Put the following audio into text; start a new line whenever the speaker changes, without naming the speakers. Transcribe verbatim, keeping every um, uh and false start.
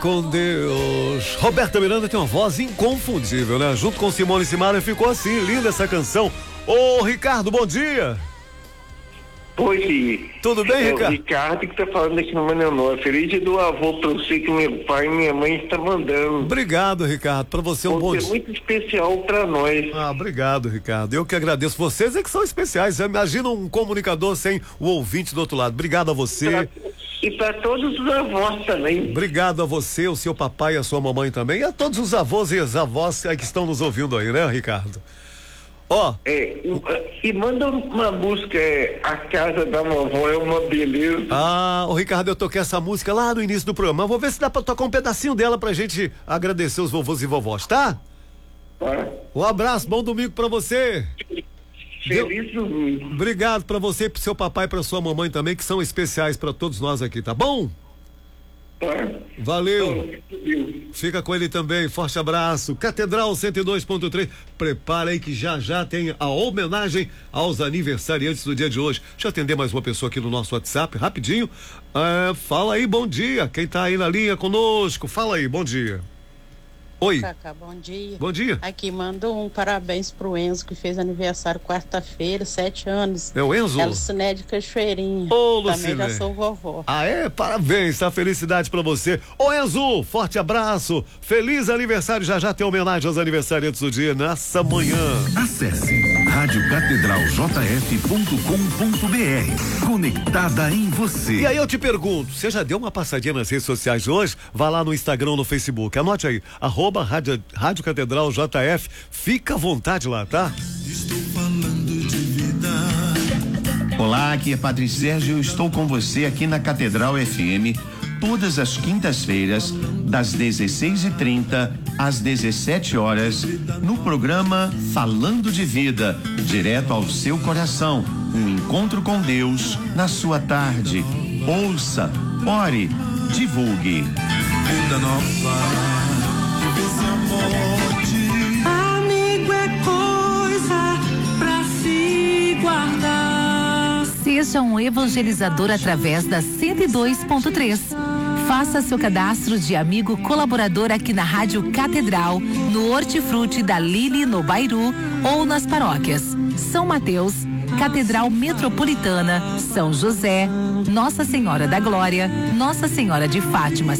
Com Deus. Roberta Miranda tem uma voz inconfundível, né? Junto com Simone e Simara ficou assim, linda essa canção. Ô, Ricardo, bom dia.
Oi,
tudo bem,
é
Ricardo?
O Ricardo que tá falando aqui no Manenó. Feliz dia do avô pra você que meu pai e minha mãe estão mandando.
Obrigado, Ricardo. Pra você um bom dia.
É muito especial pra nós.
Ah, obrigado, Ricardo. Eu que agradeço. Vocês é que são especiais. Imagina um comunicador sem o ouvinte do outro lado. Obrigado a você.
Pra, e pra todos os avós também.
Obrigado a você, o seu papai e a sua mamãe também. E a todos os avós e as avós que estão nos ouvindo aí, né, Ricardo? Ó. Oh.
É, e, e manda uma música, é, A Casa da Vovó é uma beleza.
Ah, o Ricardo, eu toquei essa música lá no início do programa. Vou ver se dá pra tocar um pedacinho dela pra gente agradecer os vovôs e vovós, tá?
Tá.
Um abraço, bom domingo pra você.
Feliz domingo.
Obrigado pra você, pro seu papai e pra sua mamãe também, que são especiais pra todos nós aqui, tá bom?
Tá.
Valeu. Fica com ele também, forte abraço. Catedral cento e dois ponto três. Prepara aí que já já tem a homenagem aos aniversariantes do dia de hoje. Deixa eu atender mais uma pessoa aqui no nosso WhatsApp, rapidinho. Ah, fala aí, bom dia. Quem tá aí na linha conosco, fala aí, bom dia. Oi.
Cacá, bom dia.
Bom dia.
Aqui, mando um parabéns pro Enzo, que fez aniversário quarta-feira, sete anos.
É o Enzo?
É Luciné de Cachoeirinha.
Ô,
Também
Luciné.
já sou vovó.
Ah, é? Parabéns, tá? Felicidade pra você. Ô, Enzo, forte abraço. Feliz aniversário. Já já tem homenagem aos aniversariantes do dia nessa manhã.
Acesse rádio catedral j f ponto com ponto b r. Conectada em você.
E aí eu te pergunto, você já deu uma passadinha nas redes sociais de hoje? Vá lá no Instagram, no Facebook. Anote aí, arroba Rádio, Rádio Catedral J F. Fica à vontade lá, tá?
Estou falando de vida.
Olá, aqui é Padre Sérgio. Eu estou com você aqui na Catedral F M todas as quintas-feiras, das dezesseis e trinta às dezessete horas, no programa Falando de Vida, direto ao seu coração. Um encontro com Deus na sua tarde. Ouça, ore, divulgue.
Vida nova.
Amigo é coisa pra se guardar.
Seja um evangelizador através da cento e dois ponto três. Faça seu cadastro de amigo colaborador aqui na Rádio Catedral, no Hortifruti da Lili, no Bairu, ou nas paróquias São Mateus, Catedral Metropolitana, São José, Nossa Senhora da Glória, Nossa Senhora de Fátima,